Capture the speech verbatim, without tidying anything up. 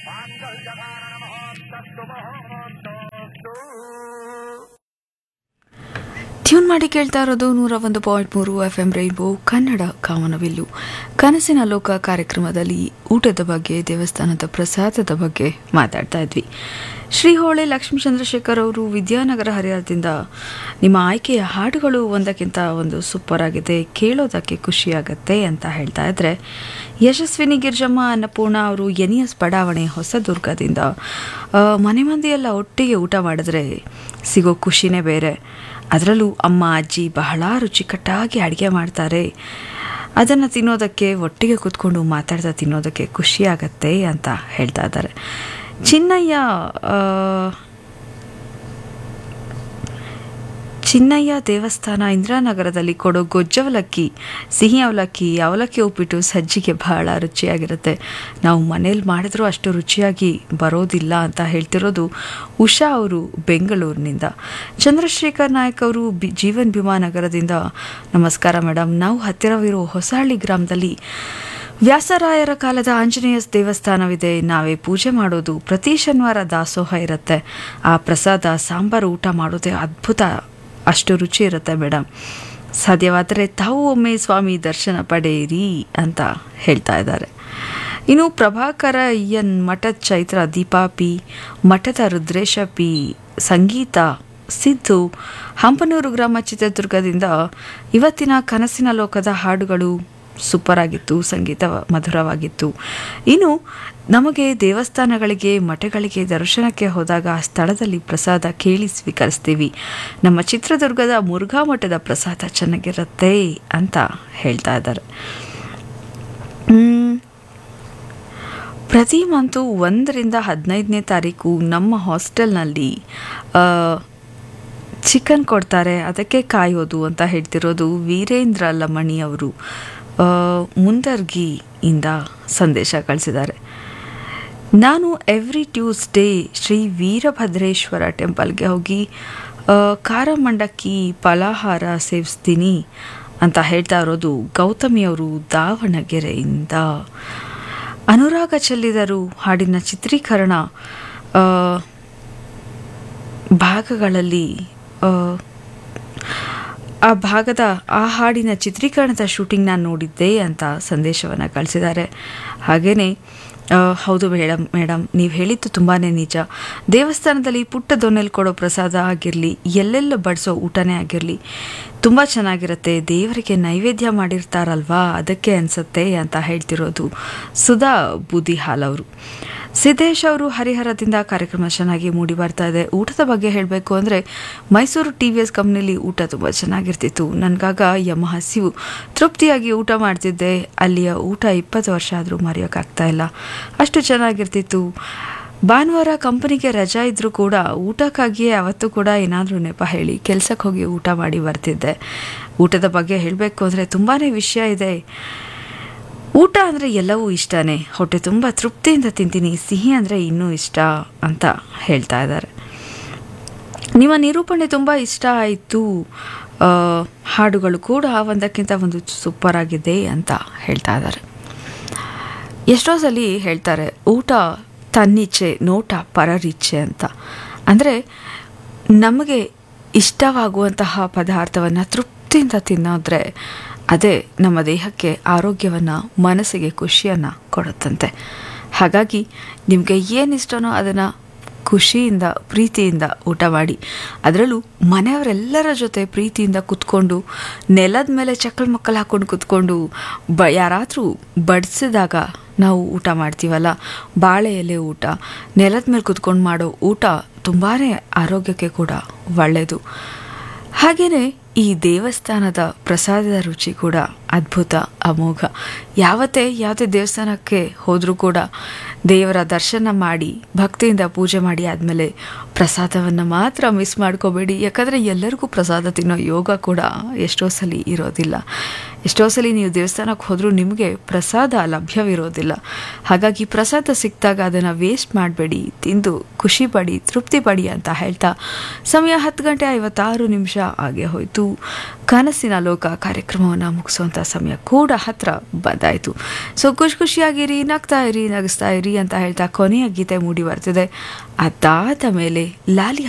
Tune ಮಾಡಿ ಕೇಳ್ತಾ ಇರೋದು ನೂರ ಒಂದು ಪಾಯಿಂಟ್ ಮೂರು ಎಫ್ ಎಂ ರೈನ್ಬೋ ಕನ್ನಡ ಕಾಮನಬಿಲ್ಲು. ಕನಸಿನ ಲೋಕ ಕಾರ್ಯಕ್ರಮದಲ್ಲಿ ಊಟದ ಬಗ್ಗೆ, ದೇವಸ್ಥಾನದ ಪ್ರಸಾದದ ಬಗ್ಗೆ ಮಾತಾಡ್ತಾ ಇದ್ವಿ. ಶ್ರೀ ಹೋಳೆ ಲಕ್ಷ್ಮೀ ಚಂದ್ರಶೇಖರ್ ಅವರು ವಿದ್ಯಾನಗರ ಹರಿಹರದಿಂದ ನಿಮ್ಮ ಆಯ್ಕೆಯ ಹಾಡುಗಳು ಒಂದಕ್ಕಿಂತ ಒಂದು ಸೂಪರ್ ಆಗಿದೆ, ಕೇಳೋದಕ್ಕೆ ಖುಷಿಯಾಗತ್ತೆ ಅಂತ ಹೇಳ್ತಾ ಇದ್ರೆ, ಯಶಸ್ವಿನಿ ಗಿರ್ಜಮ್ಮ ಅನ್ನಪೂರ್ಣ ಅವರು ಎನಿಯಸ್ ಬಡಾವಣೆ ಹೊಸದುರ್ಗದಿಂದ ಮನೆ ಮಂದಿಯೆಲ್ಲ ಒಟ್ಟಿಗೆ ಊಟ ಮಾಡಿದ್ರೆ ಸಿಗೋ ಖುಷಿನೇ ಬೇರೆ. ಅದರಲ್ಲೂ ಅಮ್ಮ ಅಜ್ಜಿ ಬಹಳ ರುಚಿಕಟ್ಟಾಗಿ ಅಡುಗೆ ಮಾಡ್ತಾರೆ, ಅದನ್ನು ತಿನ್ನೋದಕ್ಕೆ ಒಟ್ಟಿಗೆ ಕೂತ್ಕೊಂಡು ಮಾತಾಡ್ತಾ ತಿನ್ನೋದಕ್ಕೆ ಖುಷಿಯಾಗತ್ತೆ ಅಂತ ಹೇಳ್ತಾ ಇದ್ದಾರೆ. ಚಿನ್ನಯ್ಯ ಚಿನ್ನಯ್ಯ ದೇವಸ್ಥಾನ ಇಂದಿರಾನಗರದಲ್ಲಿ ಕೊಡೋ ಗೊಜ್ಜವಲಕ್ಕಿ, ಸಿಹಿ ಅವಲಕ್ಕಿ, ಅವಲಕ್ಕಿ ಉಪ್ಪಿಟ್ಟು, ಸಜ್ಜಿಗೆ ಬಹಳ ರುಚಿಯಾಗಿರುತ್ತೆ. ನಾವು ಮನೇಲಿ ಮಾಡಿದ್ರೂ ಅಷ್ಟು ರುಚಿಯಾಗಿ ಬರೋದಿಲ್ಲ ಅಂತ ಹೇಳ್ತಿರೋದು ಉಷಾ ಅವರು ಬೆಂಗಳೂರಿನಿಂದ. ಚಂದ್ರಶೇಖರ್ ನಾಯಕ್ ಅವರು ಬಿ ಜೀವನ್ ಭೀಮಾ ನಗರದಿಂದ ನಮಸ್ಕಾರ ಮೇಡಮ್, ನಾವು ಹತ್ತಿರವಿರೋ ಹೊಸಹಳ್ಳಿ ಗ್ರಾಮದಲ್ಲಿ ವ್ಯಾಸರಾಯರ ಕಾಲದ ಆಂಜನೇಯ ದೇವಸ್ಥಾನವಿದೆ, ನಾವೇ ಪೂಜೆ ಮಾಡೋದು, ಪ್ರತಿ ಶನಿವಾರ ದಾಸೋಹ ಇರುತ್ತೆ, ಆ ಪ್ರಸಾದ ಸಾಂಬಾರು ಊಟ ಮಾಡೋದೇ ಅದ್ಭುತ, ಅಷ್ಟು ರುಚಿ ಇರುತ್ತೆ ಮೇಡಮ್, ಸಾಧ್ಯವಾದರೆ ತಾವು ಒಮ್ಮೆ ಸ್ವಾಮಿ ದರ್ಶನ ಪಡೆಯಿರಿ ಅಂತ ಹೇಳ್ತಾ ಇದ್ದಾರೆ. ಇನ್ನು ಪ್ರಭಾಕರ ಎನ್ ಮಠದ ಚೈತ್ರ, ದೀಪಾ ಪಿ, ಮಠದ ರುದ್ರೇಶ ಪಿ, ಸಂಗೀತ ಸಿದ್ದು, ಹಂಪನೂರು ಗ್ರಾಮ ಚಿತ್ರದುರ್ಗದಿಂದ ಇವತ್ತಿನ ಕನಸಿನ ಲೋಕದ ಹಾಡುಗಳು ಸೂಪರ್ ಆಗಿತ್ತು, ಸಂಗೀತ ಮಧುರವಾಗಿತ್ತು. ಇನ್ನು ನಮಗೆ ದೇವಸ್ಥಾನಗಳಿಗೆ ಮಠಗಳಿಗೆ ದರ್ಶನಕ್ಕೆ ಹೋದಾಗ ಆ ಸ್ಥಳದಲ್ಲಿ ಪ್ರಸಾದ ಕೇಳಿ ಸ್ವೀಕರಿಸ್ತೀವಿ, ನಮ್ಮ ಚಿತ್ರದುರ್ಗದ ಮುರುಘಾ ಮಠದ ಪ್ರಸಾದ ಚೆನ್ನಾಗಿರುತ್ತೆ ಅಂತ ಹೇಳ್ತಾ ಇದ್ದಾರೆ. ಪ್ರತಿ ಮಂತು ಒಂದರಿಂದ ಹದಿನೈದನೇ ತಾರೀಕು ನಮ್ಮ ಹಾಸ್ಟೆಲ್ನಲ್ಲಿ ಚಿಕನ್ ಕೊಡ್ತಾರೆ, ಅದಕ್ಕೆ ಕಾಯೋದು ಅಂತ ಹೇಳ್ತಿರೋದು ವೀರೇಂದ್ರ ಲಮಣಿ ಅವರು ಮುಂದರ್ಗಿಯಿಂದ ಸಂದೇಶ ಕಳಿಸಿದ್ದಾರೆ. ನಾನು ಎವ್ರಿ ಟ್ಯೂಸ್ಡೇ ಶ್ರೀ ವೀರಭದ್ರೇಶ್ವರ ಟೆಂಪಲ್ಗೆ ಹೋಗಿ ಖಾರ ಮಂಡಕ್ಕಿ ಫಲಾಹಾರ ಸೇವಿಸ್ತೀನಿ ಅಂತ ಹೇಳ್ತಾ ಇರೋದು ಗೌತಮಿಯವರು ದಾವಣಗೆರೆಯಿಂದ. ಅನುರಾಗ ಚೆಲ್ಲಿದರು ಹಾಡಿನ ಚಿತ್ರೀಕರಣ ಭಾಗಗಳಲ್ಲಿ ಆ ಭಾಗದ ಆ ಹಾಡಿನ ಚಿತ್ರೀಕರಣದ ಶೂಟಿಂಗ್ ನಾನು ನೋಡಿದ್ದೆ ಅಂತ ಸಂದೇಶವನ್ನು ಕಳಿಸಿದ್ದಾರೆ. ಹಾಗೆಯೇ ಹೌದು ಮೇಡಮ್ ಮೇಡಮ್ ನೀವು ಹೇಳಿದ್ದು ತುಂಬಾ ನಿಜ, ದೇವಸ್ಥಾನದಲ್ಲಿ ಪುಟ್ಟ ದೊಣ್ಣೆಲಿ ಕೊಡೋ ಪ್ರಸಾದ ಆಗಿರಲಿ, ಎಲ್ಲೆಲ್ಲ ಬಡಿಸೋ ಊಟನೇ ಆಗಿರಲಿ ತುಂಬ ಚೆನ್ನಾಗಿರುತ್ತೆ, ದೇವರಿಗೆ ನೈವೇದ್ಯ ಮಾಡಿರ್ತಾರಲ್ವಾ ಅದಕ್ಕೆ ಅನಿಸುತ್ತೆ ಅಂತ ಹೇಳ್ತಿರೋದು ಸುಧಾ ಬೂದಿಹಾಲ್ ಅವರು. ಸಿದ್ದೇಶ್ ಅವರು ಹರಿಹರದಿಂದ ಕಾರ್ಯಕ್ರಮ ಚೆನ್ನಾಗಿ ಮೂಡಿ ಬರ್ತಾ ಇದೆ. ಊಟದ ಬಗ್ಗೆ ಹೇಳಬೇಕು ಅಂದರೆ ಮೈಸೂರು ಟಿ ವಿ ಎಸ್ ಕಂಪ್ನಿಲಿ ಊಟ ತುಂಬ ಚೆನ್ನಾಗಿರ್ತಿತ್ತು, ನನಗಾಗ ಯಮ ಹಸಿವು, ತೃಪ್ತಿಯಾಗಿ ಊಟ ಮಾಡ್ತಿದ್ದೆ. ಅಲ್ಲಿಯ ಊಟ ಇಪ್ಪತ್ತು ವರ್ಷ ಆದರೂ ಮರೆಯೋಕ್ಕಾಗ್ತಾ ಇಲ್ಲ, ಅಷ್ಟು ಚೆನ್ನಾಗಿರ್ತಿತ್ತು. ಭಾನುವಾರ ಕಂಪನಿಗೆ ರಜಾ ಇದ್ದರೂ ಕೂಡ ಊಟಕ್ಕಾಗಿಯೇ ಅವತ್ತು ಕೂಡ ಏನಾದರೂ ನೆಪ ಹೇಳಿ ಕೆಲಸಕ್ಕೆ ಹೋಗಿ ಊಟ ಮಾಡಿ ಬರ್ತಿದ್ದೆ. ಊಟದ ಬಗ್ಗೆ ಹೇಳಬೇಕು ಅಂದರೆ ತುಂಬಾ ವಿಷಯ ಇದೆ. ಊಟ ಅಂದರೆ ಎಲ್ಲವೂ ಇಷ್ಟನೇ, ಹೊಟ್ಟೆ ತುಂಬ ತೃಪ್ತಿಯಿಂದ ತಿಂತೀನಿ, ಸಿಹಿ ಅಂದರೆ ಇನ್ನೂ ಇಷ್ಟ ಅಂತ ಹೇಳ್ತಾ ಇದ್ದಾರೆ. ನಿಮ್ಮ ನಿರೂಪಣೆ ತುಂಬ ಇಷ್ಟ ಆಯಿತು, ಹಾಡುಗಳು ಕೂಡ ಒಂದಕ್ಕಿಂತ ಒಂದು ಸೂಪರ್ ಆಗಿದೆ ಅಂತ ಹೇಳ್ತಾ ಇದ್ದಾರೆ. ಎಷ್ಟೋ ಸಲ ಹೇಳ್ತಾರೆ ಊಟ ತನ್ನಿಚ್ಛೆ, ನೋಟ ಪರರಿಚ್ಛೆ ಅಂತ. ಅಂದರೆ ನಮಗೆ ಇಷ್ಟವಾಗುವಂತಹ ಪದಾರ್ಥವನ್ನು ತೃಪ್ತಿಯಿಂದ ತಿನ್ನೋದ್ರೆ ಅದೇ ನಮ್ಮ ದೇಹಕ್ಕೆ ಆರೋಗ್ಯವನ್ನು, ಮನಸ್ಸಿಗೆ ಖುಷಿಯನ್ನು ಕೊಡುತ್ತಂತೆ. ಹಾಗಾಗಿ ನಿಮಗೆ ಏನಿಷ್ಟನೋ ಅದನ್ನು ಖುಷಿಯಿಂದ ಪ್ರೀತಿಯಿಂದ ಊಟ ಮಾಡಿ, ಅದರಲ್ಲೂ ಮನೆಯವರೆಲ್ಲರ ಜೊತೆ ಪ್ರೀತಿಯಿಂದ ಕುತ್ಕೊಂಡು ನೆಲದ ಮೇಲೆ ಚಕ್ಕಲ್ ಮಕ್ಕಳು ಹಾಕ್ಕೊಂಡು ಕುತ್ಕೊಂಡು ಬ ಯಾರಾದರೂ ಬಡಿಸಿದಾಗ ನಾವು ಊಟ ಮಾಡ್ತೀವಲ್ಲ, ಬಾಳೆ ಎಲೆ ಊಟ, ನೆಲದ ಮೇಲೆ ಕುತ್ಕೊಂಡು ಮಾಡೋ ಊಟ ತುಂಬಾ ಆರೋಗ್ಯಕ್ಕೆ ಕೂಡ ಒಳ್ಳೆಯದು. ಹಾಗೆಯೇ ಈ ದೇವಸ್ಥಾನದ ಪ್ರಸಾದದ ರುಚಿ ಕೂಡ ಅದ್ಭುತ, ಅಮೋಘ. ಯಾವತ್ತೇ ಯಾವುದೇ ದೇವಸ್ಥಾನಕ್ಕೆ ಹೋದರೂ ಕೂಡ ದೇವರ ದರ್ಶನ ಮಾಡಿ ಭಕ್ತಿಯಿಂದ ಪೂಜೆ ಮಾಡಿ ಆದಮೇಲೆ ಪ್ರಸಾದವನ್ನು ಮಾತ್ರ ಮಿಸ್ ಮಾಡ್ಕೋಬೇಡಿ. ಯಾಕಂದರೆ ಎಲ್ಲರಿಗೂ ಪ್ರಸಾದ ತಿನ್ನೋ ಯೋಗ ಕೂಡ ಎಷ್ಟೋ ಸಲ ಇರೋದಿಲ್ಲ. ಎಷ್ಟೋ ಸಲ ನೀವು ದೇವಸ್ಥಾನಕ್ಕೆ ಹೋದರೂ ನಿಮಗೆ ಪ್ರಸಾದ ಲಭ್ಯವಿರೋದಿಲ್ಲ. ಹಾಗಾಗಿ ಪ್ರಸಾದ ಸಿಕ್ಕಿದಾಗ ಅದನ್ನು ವೇಸ್ಟ್ ಮಾಡಬೇಡಿ, ತಿಂದು ಖುಷಿ ಪಡಿ, ತೃಪ್ತಿ ಪಡಿ ಅಂತ ಹೇಳ್ತಾ ಸಮಯ ಹತ್ತು ಗಂಟೆ ಐವತ್ತಾರು ನಿಮಿಷ ಆಗೇ ಹೋಯಿತು. ಕನಸಿನ ಲೋಕ ಕಾರ್ಯಕ್ರಮವನ್ನು ಮುಗಿಸುವಂಥ ಸಮಯ ಕೂಡ ಹತ್ತಿರ ಬಂದಾಯಿತು. ಸೊ ಖುಷಿ ಖುಷಿಯಾಗಿರಿ, ನಗ್ತಾ ಇರಿ, ನಗಿಸ್ತಾ ಇರಿ ಅಂತ ಹೇಳ್ತಾ ಕೊನೆಯ ಗೀತೆ ಮೂಡಿ ಬರ್ತಿದೆ. ಅದಾದ ಮೇಲೆ ಲಾಲಿ